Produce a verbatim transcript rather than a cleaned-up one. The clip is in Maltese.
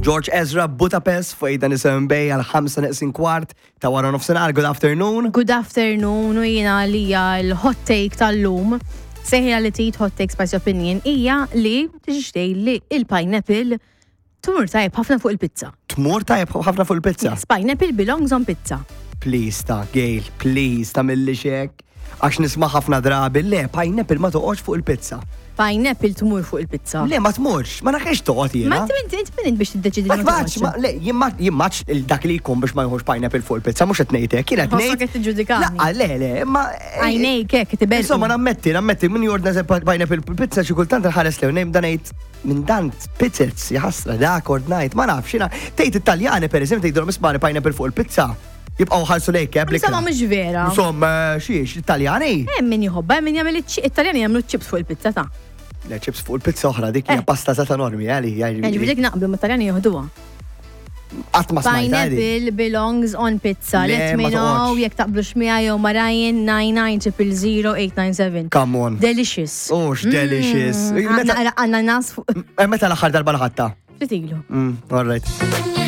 George Ezra, Budapest, fuq dan isem bej għal ħamsa neqsin kwart ta' wara nofsinhar. Good afternoon. Good afternoon, u jiena li l-hot take tal-lum, seħja li tit hot take spicy opinion, hija li tixtej li il-pineapple tmur tajb ħafna fuq il-pizza. Tmur tajb ħafna fuq il-pizza? Yes, pineapple belongs on pizza. Please ta' Gail, please ta' milli xek. Għax nisma' ħafna drabi, le, pineapple ma toqgħodx fuq il-pizza. Pineapple tmur fuq il-pizza. Le, ma tmurx, ma nafx toqgħod jiena. Ma inti inti min biex tiddeċidi Ma tmax, ma le, jimmax dak li jkun biex ma jħux pineapple fuq il-pizza, mhux qed ngħidlek, kien qed ngħid. Qed tiġġudikani. Laqqa, le, le, ma għajnejk hekk tibel. Insomma, nammetti, nammetti, min jordna pineapple pizza xi kultant inħares lew nejm dan ngħid minn dan pizzets jaħasra dak ordnajt, ma nafx jiena. Tgħid Italjani pereżempju tgħidulhom ismani pineapple fuq il-pizza. Jibqgħu ħarsu lejk eblik. Insomma mhux vera. Insomma, xiex, Italjani? Hemm min jħobba, min jagħmel Italjani jagħmlu chips fuq il-pizza ta'. Le chips fuq il-pizza oħra dik hija pasta zata enormi għali. Ġifieri dik naqblu ma-Italjani jieħduha. Qatt ma smajt Pineapple belongs on pizza. Let me know jekk taqblu xmija jew Marajn nine nine zero zero zero eight nine seven. Come on. Delicious. Oh, delicious. Għanna nas fuq. Meta l-aħħar darba l-ħatta? Fitilu. All right.